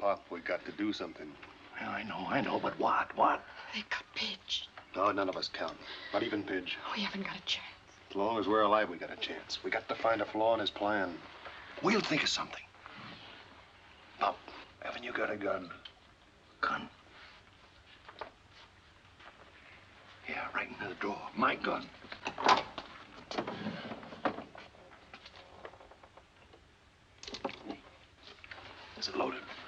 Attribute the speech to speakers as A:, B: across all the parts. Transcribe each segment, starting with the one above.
A: Pop, we got to do something.
B: Yeah, I know, but what?
C: They got Pidge.
A: No, none of us count. Not even Pidge.
C: We haven't got a chance.
A: As long as we're alive, we got a chance. We got to find a flaw in his plan.
B: We'll think of something. Pop, haven't you got a gun? Gun? Yeah, right in the drawer. My gun. Is it loaded? No.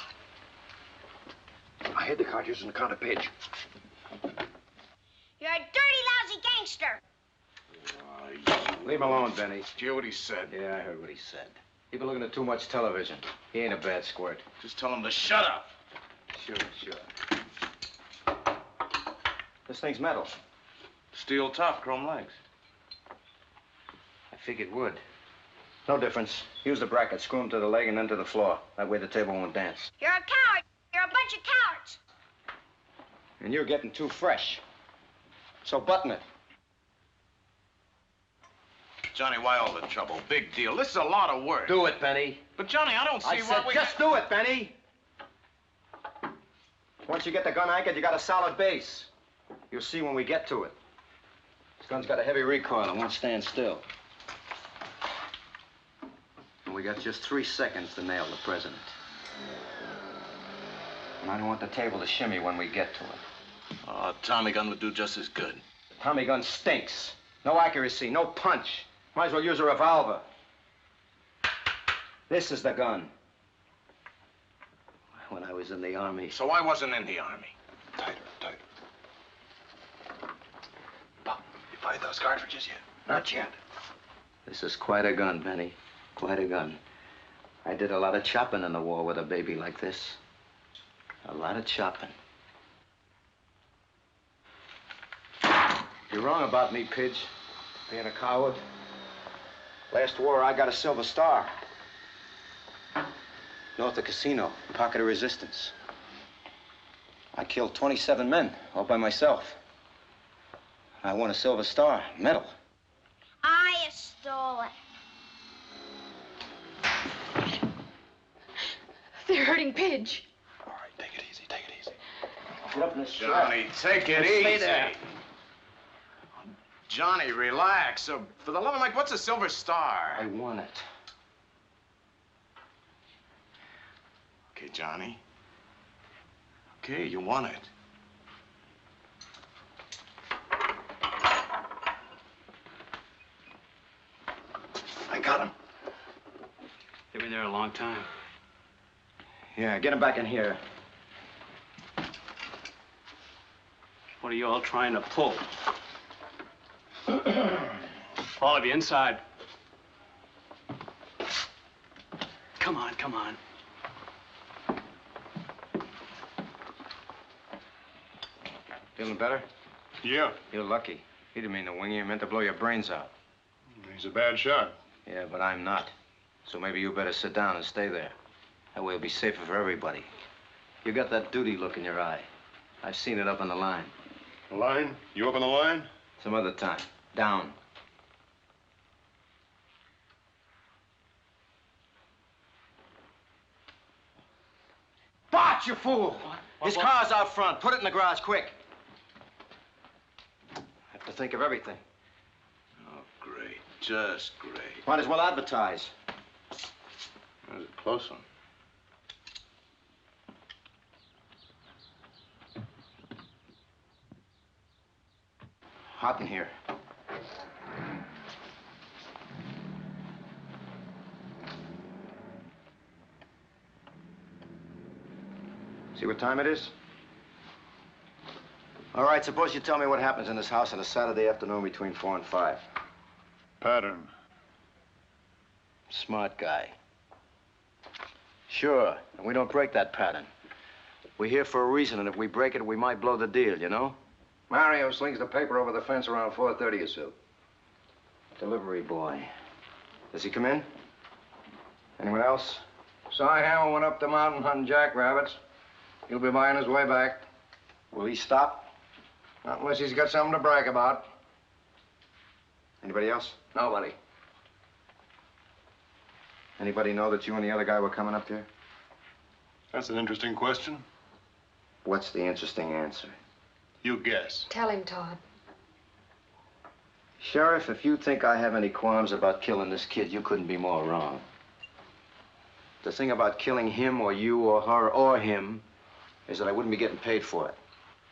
B: God. I hid the cartridge in the counter page.
D: You're a dirty, lousy gangster.
E: Leave him alone, Benny.
B: Did you hear what he said?
E: Yeah, I heard what he said. You've been looking at too much television. He ain't a bad squirt.
B: Just tell him to shut up.
E: Sure. This thing's metal.
B: Steel top, chrome legs.
E: I figured wood. No difference. Use the bracket, screw him to the leg and then to the floor. That way the table won't dance.
D: You're a coward. You're a bunch of cowards.
E: And you're getting too fresh. So button it.
B: Johnny, why all the trouble? Big deal. This is a lot of work.
E: Do it, Benny.
B: But, Johnny, I don't see
E: I said just do it, Benny. Once you get the gun anchored, you got a solid base. You'll see when we get to it. This gun's got a heavy recoil. It won't stand still. And we got just 3 seconds to nail the president. And I don't want the table to shimmy when we get to it.
B: Oh, a Tommy gun would do just as good.
E: The Tommy gun stinks. No accuracy, no punch. Might as well use a revolver. This is the gun. When I was in the Army.
B: So I wasn't in the Army.
A: Tighter.
B: Pop, you find those cartridges yet? Not yet.
E: This is quite a gun, Benny. Quite a gun. I did a lot of chopping in the war with a baby like this. A lot of chopping. You're wrong about me, Pidge. Being a coward. Last war, I got a Silver Star. North of Casino, pocket of resistance. I killed 27 men, all by myself. I won a Silver Star, medal.
D: I stole it.
C: They're hurting Pidge.
A: All right, take it easy.
E: Get up in the
B: Johnny, take it easy.
E: Stay there.
B: Johnny, relax. For the love of Mike, what's a Silver Star?
E: I won it.
B: Okay, Johnny. Okay, you won it.
E: I got him.
F: They've been there a long time.
E: Yeah, get him back in here.
F: What are you all trying to pull? All of you inside. Come on.
E: Feeling better?
A: Yeah,
E: You're lucky. He didn't mean to wing you. He meant to blow your brains out.
A: he's a bad shot.
E: Yeah, but I'm not. So maybe you better sit down and stay there. That way it'll be safer for everybody. You got that duty look in your eye. I've seen it up on the line.
A: The line? You up on the line?
E: Some other time. Down. Bart, you fool! His car's out front. Put it in the garage, quick. I have to think of everything.
B: Oh, great. Just great.
E: Might as well advertise.
B: That was a close one.
E: Hot in here. See what time it is? All right, suppose you tell me what happens in this house on a Saturday afternoon between 4 and 5.
A: Pattern.
E: Smart guy. Sure, and we don't break that pattern. We're here for a reason, and if we break it, we might blow the deal, you know?
G: Mario slings the paper over the fence around 4:30 or so.
E: Delivery boy. Does he come in? Anyone else?
G: Cy Hamill went up the mountain hunting jackrabbits. He'll be buying his way back.
E: Will he stop?
G: Not unless he's got something to brag about.
E: Anybody else?
G: Nobody.
E: Anybody know that you and the other guy were coming up here?
A: That's an interesting question.
E: What's the interesting answer?
A: You guess.
C: Tell him, Todd.
E: Sheriff, if you think I have any qualms about killing this kid, you couldn't be more wrong. The thing about killing him or you or her or him is that I wouldn't be getting paid for it.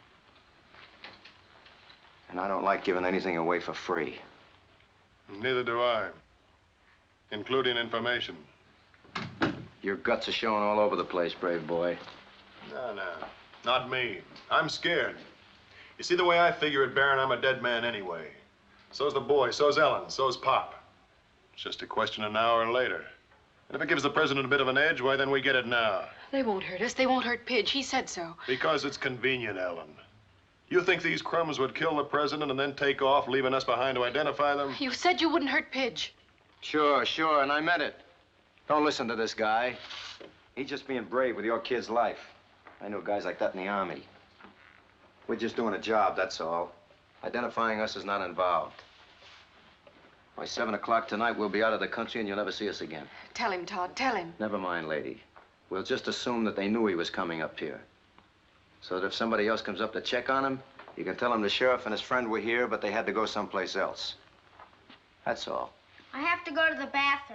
E: And I don't like giving anything away for free.
A: Neither do I. Including information.
E: Your guts are showing all over the place, brave boy.
A: No, not me. I'm scared. You see, the way I figure it, Baron, I'm a dead man anyway. So's the boy, so's Ellen, so's Pop. It's just a question of an hour later. And if it gives the president a bit of an edge, why, then we get it now.
C: They won't hurt us. They won't hurt Pidge. He said so.
A: Because it's convenient, Ellen. You think these crumbs would kill the president and then take off, leaving us behind to identify them?
C: You said you wouldn't hurt Pidge.
E: Sure, and I meant it. Don't listen to this guy. He's just being brave with your kid's life. I knew guys like that in the Army. We're just doing a job, that's all. Identifying us is not involved. By 7 o'clock tonight, we'll be out of the country and you'll never see us again.
C: Tell him, Todd. Tell him.
E: Never mind, lady. We'll just assume that they knew he was coming up here. So that if somebody else comes up to check on him, you can tell him the sheriff and his friend were here, but they had to go someplace else. That's all.
D: I have to go to the bathroom.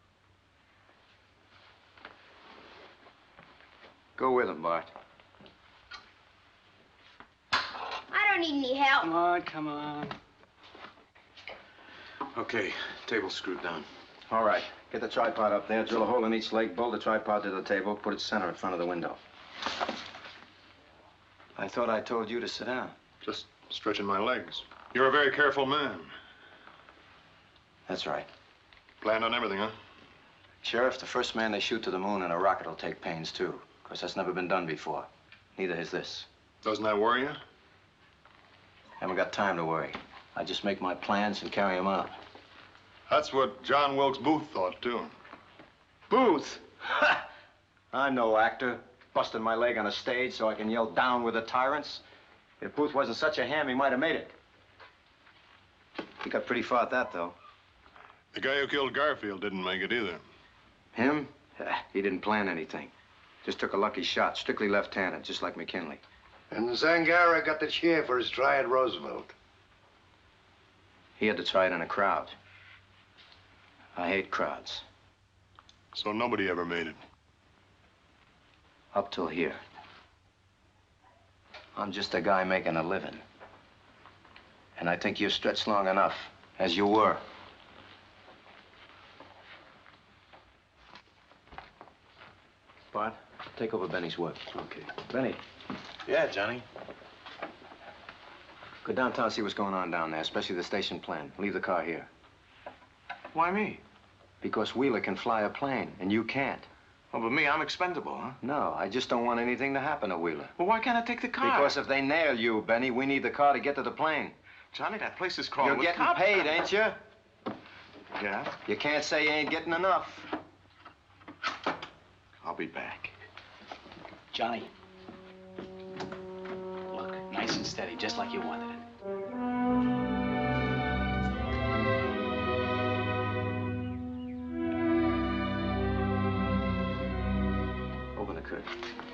E: Go with him, Bart.
D: I don't need any help.
F: Come on, come on.
B: Okay, table screwed down.
E: All right. Get the tripod up there, drill a hole in each leg, bolt the tripod to the table, put it center in front of the window. I thought I told you to sit down.
A: Just stretching my legs. You're a very careful man.
E: That's right.
A: Planned on everything, huh?
E: Sheriff, the first man they shoot to the moon in a rocket will take pains, too. Of course, that's never been done before. Neither has this.
A: Doesn't that worry you?
E: Haven't got time to worry. I just make my plans and carry them out.
A: That's what John Wilkes Booth thought, too.
E: Booth? Ha! I'm no actor. Busted my leg on a stage so I can yell down with the tyrants. If Booth wasn't such a ham, he might have made it. He got pretty far at that, though.
A: The guy who killed Garfield didn't make it either.
E: Him? He didn't plan anything. Just took a lucky shot, strictly left-handed, just like McKinley.
B: And Zangara got the cheer for his try at Roosevelt.
E: He had to try it in a crowd. I hate crowds.
A: So nobody ever made it.
E: Up till here. I'm just a guy making a living. And I think you're stretched long enough, as you were. Bart, take over Benny's work.
B: Okay.
E: Benny,
B: Yeah, Johnny.
E: go downtown, see what's going on down there, especially the station plan. Leave the car here.
B: Why me?
E: Because Wheeler can fly a plane, and you can't.
B: Oh, but me, I'm expendable, huh?
E: No, I just don't want anything to happen to Wheeler.
B: Well, why can't I take the car?
E: Because if they nail you, Benny, we need the car to get to the plane.
B: Johnny, that place is crawling
E: You're
B: with
E: getting
B: cops.
E: paid, ain't you?
B: Yeah?
E: You can't say you ain't getting enough.
B: I'll be back.
F: Johnny. Look, nice and steady, just like you wanted it.
E: Open the curtain.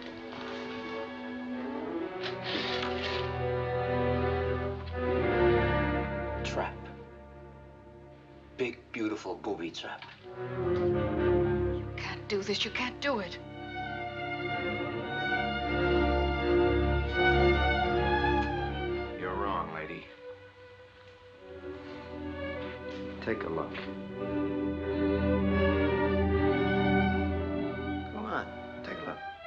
E: Trap. Big, beautiful booby trap.
C: You can't do this. You can't do it.
E: You're wrong, lady. Take a look.